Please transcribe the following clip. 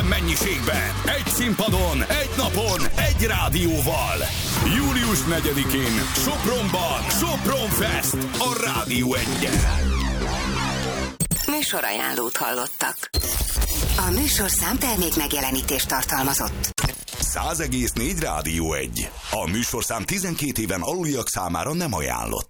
mennyiségben, egy színpadon, egy napon, egy rádióval. Július 4-én Sopronban Sopron Fest a Rádió 1-en. Műsorajánlót hallottak. A műsorszám termék megjelenítést tartalmazott. 100,4 Rádió 1. A műsorszám 12 éven aluliak számára nem ajánlott.